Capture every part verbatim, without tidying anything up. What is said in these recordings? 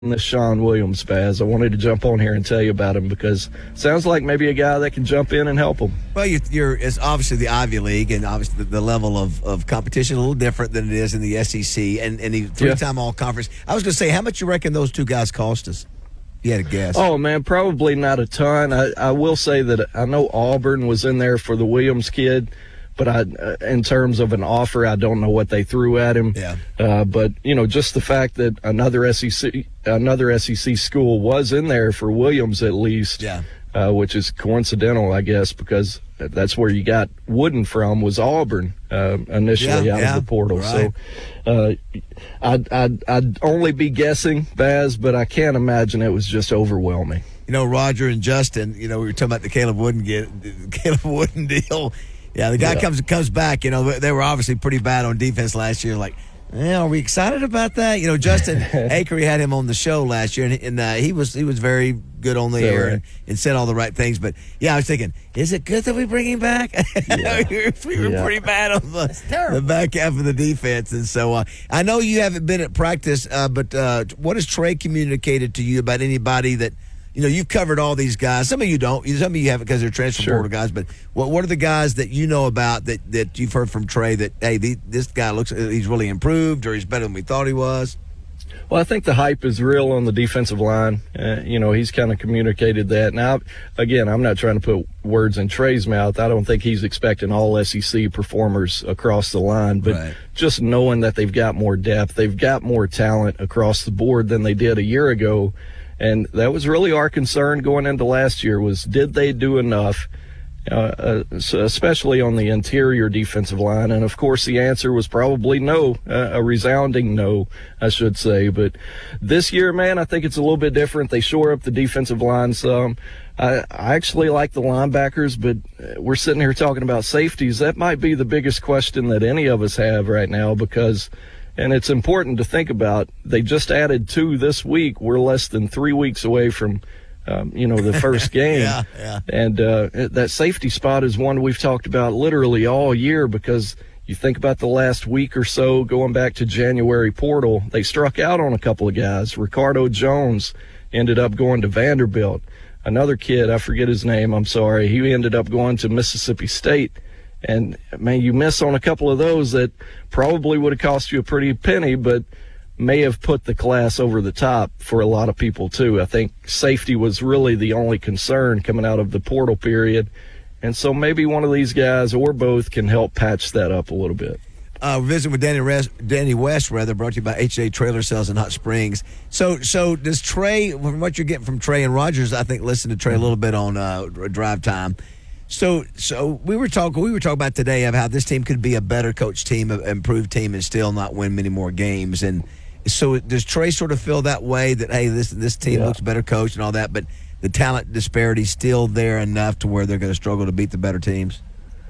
this Sean Williams, Baz. I wanted to jump on here and tell you about him because sounds like maybe a guy that can jump in and help him. Well, you're, you're it's obviously the Ivy League, and obviously the, the level of, of competition a little different than it is in the S E C, and, and the three-time yeah. All-Conference. I was going to say, how much you reckon those two guys cost us? You had a guess. Oh, man, probably not a ton. I, I will say that I know Auburn was in there for the Williams kid, but I, uh, in terms of an offer, I don't know what they threw at him. Yeah. Uh, but you know, just the fact that another S E C, another S E C school was in there for Williams at least, yeah. uh, which is coincidental, I guess, because that's where you got Wooden from was Auburn uh, initially yeah, out yeah. of the portal. Right. So uh, I'd, I'd I'd only be guessing, Baz, but I can't imagine it was just overwhelming. You know, Roger and Justin. You know, we were talking about the Caleb Wooden get Caleb Wooden deal. Yeah, the guy yeah. comes comes back. You know, they were obviously pretty bad on defense last year. Like, eh, are we excited about that? You know, Justin Akery had him on the show last year, and, and uh, he was he was very good on the air right? and, and said all the right things. But yeah, I was thinking, is it good that we bring him back? Yeah. we were yeah. pretty bad on the, the back half of the defense, and so uh, I know you haven't been at practice, uh, but uh, what has Trey communicated to you about anybody that? You know, you've covered all these guys. Some of you don't. Some of you haven't because they're transfer sure. portal guys. But what what are the guys that you know about that, that you've heard from Trey that, hey, the, this guy looks he's really improved or he's better than we thought he was? Well, I think the hype is real on the defensive line. Uh, you know, he's kind of communicated that. Now, again, I'm not trying to put words in Trey's mouth. I don't think he's expecting all S E C performers across the line. But right. just knowing that they've got more depth, they've got more talent across the board than they did a year ago. And that was really our concern going into last year was did they do enough, uh, uh, especially on the interior defensive line? And, of course, the answer was probably no, uh, a resounding no, I should say. But this year, man, I think it's a little bit different. They shore up the defensive line some. I, I actually like the linebackers, but we're sitting here talking about safeties. That might be the biggest question that any of us have right now because – and it's important to think about. They just added two this week. We're less than three weeks away from, um, you know, the first game. yeah, yeah. And uh, that safety spot is one we've talked about literally all year because you think about the last week or so going back to January portal, they struck out on a couple of guys. Ricardo Jones ended up going to Vanderbilt. Another kid, I forget his name, I'm sorry, he ended up going to Mississippi State. And, man, you miss on a couple of those that probably would have cost you a pretty penny, but may have put the class over the top for a lot of people, too. I think safety was really the only concern coming out of the portal period. And so maybe one of these guys or both can help patch that up a little bit. Uh, we're visiting with Danny, Res- Danny West, rather, brought to you by H A Trailer Sales in Hot Springs. So, so does Trey, from what you're getting from Trey and Rogers, I think listen to Trey a little bit on uh, Drive Time. So, so we were talking. We were talking about today of how this team could be a better coach team, an improved team, and still not win many more games. And so, does Trey sort of feel that way that hey, this this team yeah. looks better coached and all that, but the talent disparity still there enough to where they're going to struggle to beat the better teams?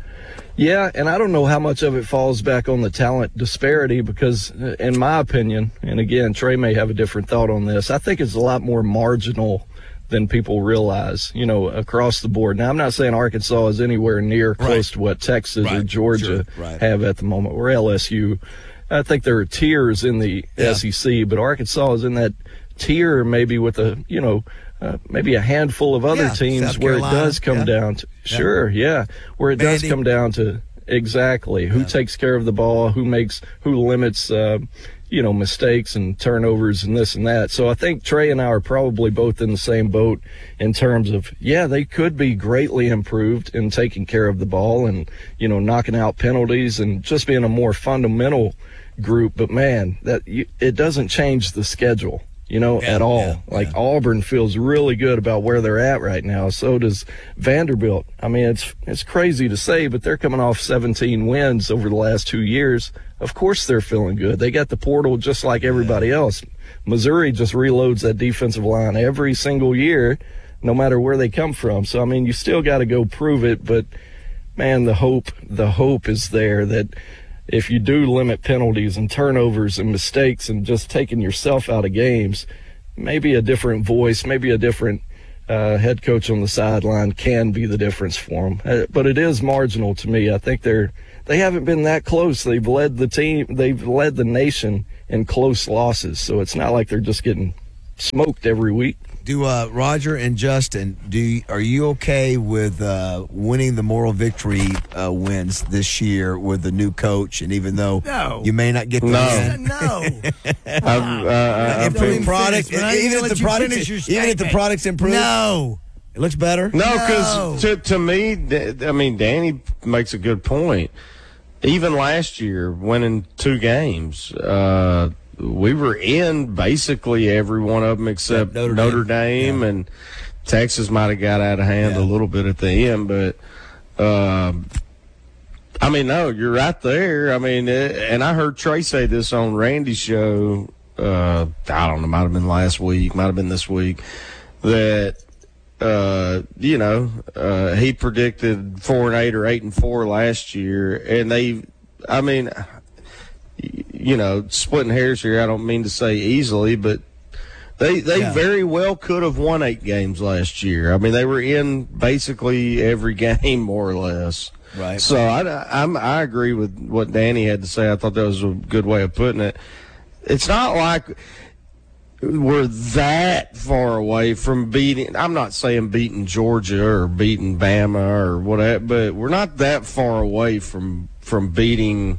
Yeah, and I don't know how much of it falls back on the talent disparity because, in my opinion, and again, Trey may have a different thought on this. I think it's a lot more marginal than people realize, you know, across the board. Now, I'm not saying Arkansas is anywhere near close right. to what Texas right. or Georgia sure. right. have at the moment, or L S U. I think there are tiers in the yeah. S E C, but Arkansas is in that tier maybe with a, you know, uh, maybe a handful of other yeah. teams South where Carolina. it does come yeah. down to, sure, yeah, yeah where it Vandy. does come down to exactly who yeah. takes care of the ball, who makes, who limits, uh, you know, mistakes and turnovers and this and that. So I think Trey and I are probably both in the same boat in terms of, yeah, they could be greatly improved in taking care of the ball and, you know, knocking out penalties and just being a more fundamental group. But, man, that you, it doesn't change the schedule, you know, yeah, at all. yeah, like yeah. Auburn feels really good about where they're at right now. So does Vanderbilt. I mean, it's it's crazy to say, but they're coming off seventeen wins over the last two years. Of course they're feeling good. They got the portal just like everybody yeah. else. Missouri just reloads that defensive line every single year, no matter where they come from. So, I mean, you still got to go prove it. But, man, the hope, the hope is there that if you do limit penalties and turnovers and mistakes and just taking yourself out of games, maybe a different voice, maybe a different uh, head coach on the sideline can be the difference for them. Uh, but it is marginal to me. I think they're they haven't been that close. They've led the team. They've led the nation in close losses. So it's not like they're just getting smoked every week. Do uh, Roger and Justin, do you, are you okay with uh, winning the moral victory uh, wins this year with the new coach? And even though no. you may not get the no. win, no, I've, uh, improved product, finish, even if the product, even if the product's improved, no, it looks better. No, because No. to to me, I mean, Danny makes a good point. Even last year, winning two games, uh, we were in basically every one of them except Notre Notre, Dame. Dame, Yeah. and Texas might have got out of hand Yeah. a little bit at the end. But, uh, I mean, no, you're right there. I mean, it, and I heard Trey say this on Randy's show. Uh, I don't know, might have been last week, might have been this week, that Uh, you know, uh, he predicted four and eight or eight and four last year, and they, I mean, you know, splitting hairs here. I don't mean to say easily, but they they Yeah. very well could have won eight games last year. I mean, they were in basically every game more or less. Right. So I, I'm, I agree with what Danny had to say. I thought that was a good way of putting it. It's not like we're that far away from beating. I'm not saying beating Georgia or beating Bama or whatever, but we're not that far away from from beating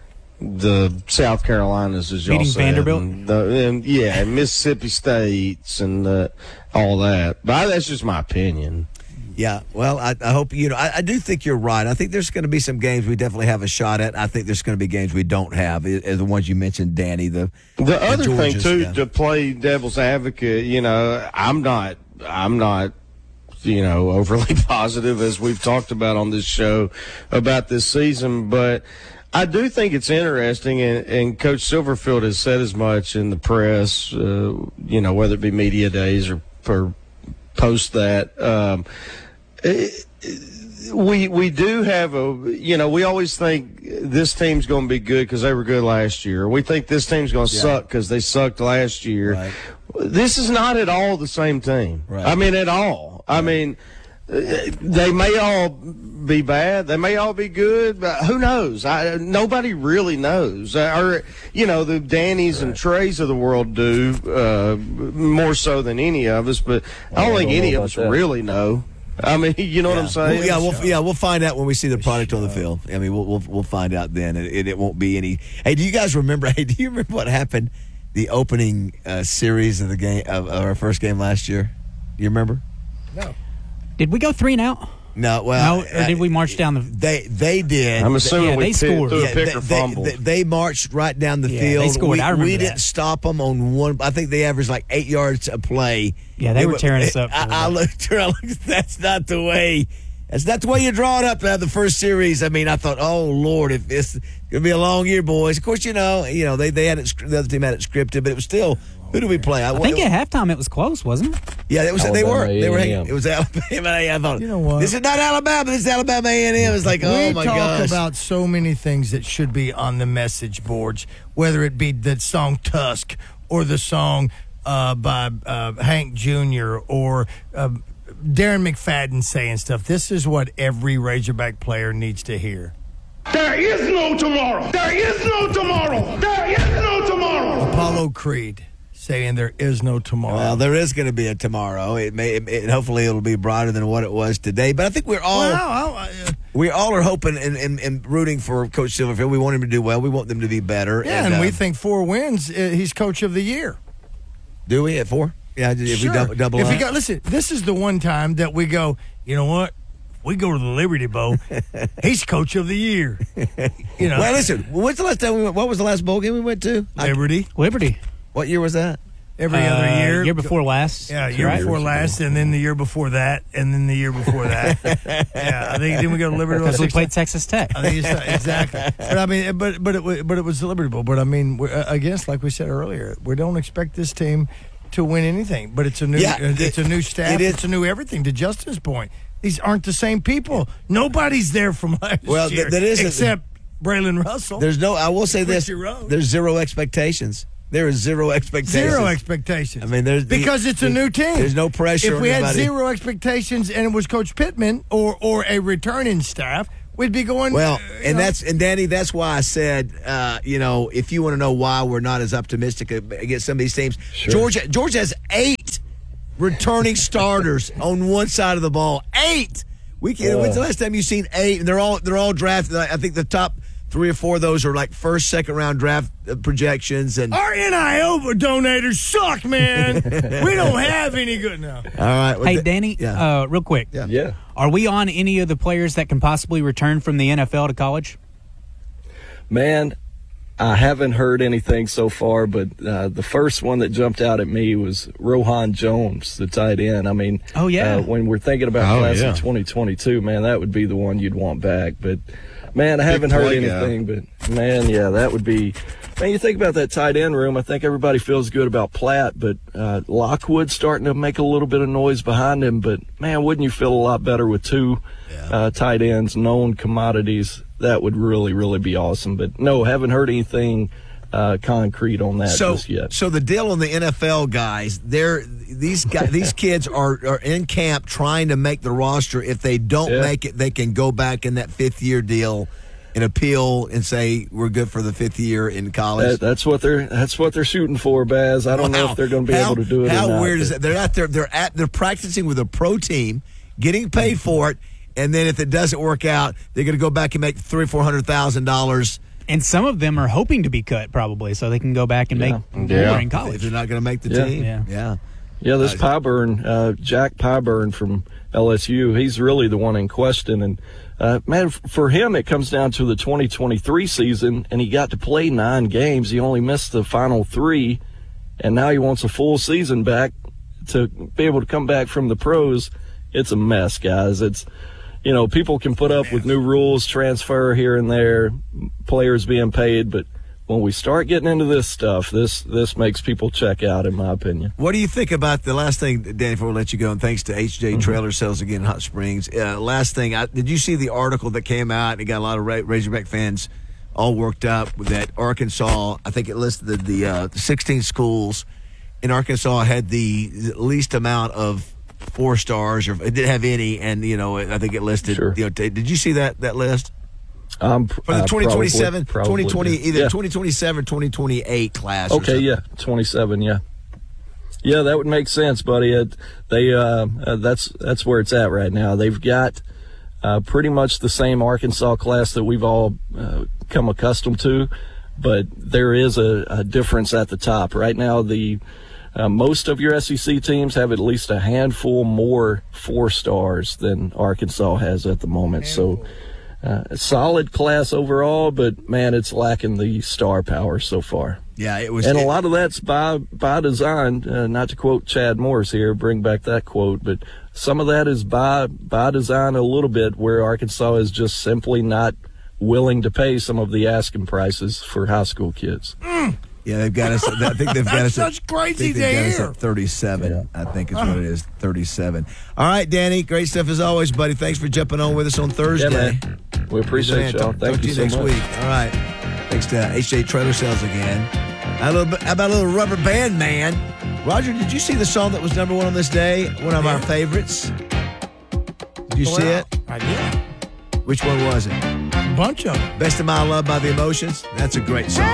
the South Carolinas, as y'all Beating said, Vanderbilt? and, the, and yeah, and Mississippi States and uh, all that. But that's just my opinion. Yeah, well, I, I hope, you know, I, I do think you're right. I think there's going to be some games we definitely have a shot at. I think there's going to be games we don't have, as the ones you mentioned, Danny. The The other thing Georgias, too, yeah. to play devil's advocate, you know, I'm not, I'm not, you know, overly positive as we've talked about on this show about this season, but I do think it's interesting, and, and Coach Silverfield has said as much in the press, uh, you know, whether it be media days or, or post that. Um, it, we we do have a, you know, we always think this team's going to be good because they were good last year. We think this team's going to Yeah. suck because they sucked last year. Right. This is not at all the same team. Right. I mean, at all. I mean, uh, they may all be bad. They may all be good. But who knows? I, nobody really knows. Uh, or, you know, the Dannys and Treys of the world do, uh, more so than any of us. But I don't I think don't any know of us about that. really know. I mean, you know what I'm saying? Well, yeah, we'll, yeah, we'll find out when we see the product on the field. I mean, we'll we'll, we'll find out then. It, it won't be any. Hey, do you guys remember? Hey, do you remember what happened? The opening uh, series of the game of, of our first game last year. Do you remember? no. Did we go three and out? No. Well, No, or did we march down the? They they did. I'm assuming Yeah, we they picked- scored. threw a Yeah, pick they, or fumble. They, they, they marched right down the Yeah, field. they scored. We, I remember we that. didn't stop them on one. I think they averaged like eight yards a play. Yeah, they It were wa- tearing us up for I, I that. looked. I looked. That's not the way. That's not the way you draw it up to have the first series. I mean, I thought, oh Lord, if this gonna be a long year, boys. Of course, you know, you know they, they had it. The other team had it scripted, but it was still. Who do we play? I think at halftime it was close, wasn't it? Yeah, it was. They Alabama were. They were. A and hanging- M. It was Alabama. I thought. You know what? This is not Alabama. This is Alabama A and M. It's like, oh we my talk gosh. about so many things that should be on the message boards, whether it be the song Tusk or the song uh, by uh, Hank Junior or uh, Darren McFadden saying stuff. This is what every Razorback player needs to hear. There is no tomorrow. There is no tomorrow. There is no tomorrow. Apollo Creed saying there is no tomorrow. Well, there is going to be a tomorrow. It may, it, it- hopefully, it'll be brighter than what it was today. But I think we're all Well, I- I- we all are hoping and, and, and rooting for Coach Silverfield. We want him to do well. We want them to be better. yeah, and, uh, we think four wins, uh, he's coach of the year. do we at four? Yeah, if Sure. we double, double if up. we go, listen, this is the one time that we go, you know what? We go to the Liberty Bowl. He's coach of the year. You know, well, listen. When's the last time we went? What was the last bowl game we went to? I- Liberty Liberty. what year was that? every other Uh, year. Year before last. Yeah, year right? before last, and then the year before that, and then the year before that. yeah, I think then we go to Liberty Bowl. Because we six played times. Texas Tech. I think it's, exactly. But I mean, but but it wa- but it was the Liberty Bowl. But I mean, we're, uh, again, like we said earlier, we don't expect this team to win anything. But it's a new, Yeah, uh, it's a new staff. it is. It's a new everything. To Justin's point, these aren't the same people. Nobody's there from last Well, year, th- that is a- except Braylon Russell. There's no. I will say this. Richie Rose. There's zero expectations. There is zero expectations. Zero expectations. I mean, there's because it's a there's- new team. There's no pressure. If on we had anybody. zero expectations and it was Coach Pittman or or a returning staff, we'd be going. Well, uh, you and know. that's and Danny, that's why I said, uh, you know, if you want to know why we're not as optimistic against some of these teams, Sure. Georgia Georgia has eight returning starters on one side of the ball. Eight. We can. Uh. When's the last time you've seen eight? And they're all they're all drafted. I think the top three or four of those are like first, second round draft uh, projections. And all Our N I L donators suck, man. We don't have any good now. right, well, Hey, th- Danny, Yeah. uh, real quick. Yeah. Yeah. Are we on any of the players that can possibly return from the N F L to college? Man, I haven't heard anything so far, but uh, the first one that jumped out at me was Rohan Jones, the tight end. I mean, Oh, yeah. uh, when we're thinking about Oh, class yeah. of twenty twenty-two, man, that would be the one you'd want back. But, man, I haven't heard play guy. anything. But, man, yeah, that would be – man, you think about that tight end room, I think everybody feels good about Platt, but uh, Lockwood's starting to make a little bit of noise behind him. But, man, wouldn't you feel a lot better with two uh, tight ends, known commodities? That would really, really be awesome. But, no, haven't heard anything uh, concrete on that so, just yet. so the deal on the N F L guys, they're these guys, these kids are, are in camp trying to make the roster. If they don't Yeah. make it, they can go back in that fifth year deal and appeal and say we're good for the fifth year in college. That, that's what they're that's what they're shooting for, Baz. I don't know How- if they're going to be how- able to do it. How or not, weird is but- that? They're out there. They're at. They're practicing with a pro team, getting paid for it, and then if it doesn't work out, they're going to go back and make three or four hundred thousand dollars. And some of them are hoping to be cut, probably, so they can go back and Yeah. make Yeah. more in If college. they're not going to make the Yeah. team, Yeah. yeah. Yeah, this Pyburn, uh, Jack Pyburn from L S U, he's really the one in question. And, uh, man, f- for him, it comes down to the twenty twenty-three season, and he got to play nine games. He only missed the final three, and now he wants a full season back to be able to come back from the pros. It's a mess, guys. It's, you know, people can put up with new rules, transfer here and there, players being paid, but when we start getting into this stuff, this this makes people check out, in my opinion. What do you think about the last thing, Danny, before we let you go, and thanks to H J Mm-hmm. Trailer Sales again in Hot Springs. Uh, last thing, I, did you see the article that came out? And it got a lot of Ra- Razorback fans all worked up with that Arkansas. I think it listed the, the uh, sixteen schools in Arkansas had the least amount of four stars, or it didn't have any, and, you know, I think it listed. Sure. You know, t- did you see that, that list? Um, For the uh, twenty twenty-seven, probably- twenty twenty, probably, either yeah. twenty twenty-seven, twenty twenty-eight class. or Okay, something. yeah, twenty-seven, yeah, yeah, that would make sense, buddy. It, they, uh, uh, that's that's where it's at right now. They've got uh, pretty much the same Arkansas class that we've all uh, come accustomed to, but there is a, a difference at the top right now. The uh, most of your S E C teams have at least a handful more four stars than Arkansas has at the moment. So. Uh, a solid class overall, but man, it's lacking the star power so far. Yeah, it was. And a it- lot of that's by by design. Uh, not to quote Chad Morris here, bring back that quote, but some of that is by by design a little bit, where Arkansas is just simply not willing to pay some of the asking prices for high school kids. Yeah, they've got us. I think they've got us. That's at, crazy I think they've got to us hear. at thirty-seven. I think is what it is. Thirty-seven. All right, Danny. Great stuff as always, buddy. Thanks for jumping on with us on Thursday. Yeah, man. We appreciate y'all. Talk, Thank talk to you you so next much. week. All right. Thanks to H J Trailer Sales again. How, a little bit, how about a little Rubber Band Man? Roger, did you see the song that was number one on this day? One of our favorites. Did you see it? I did. Which one was it? Bunch of them. Best of My Love by The Emotions. That's a great song.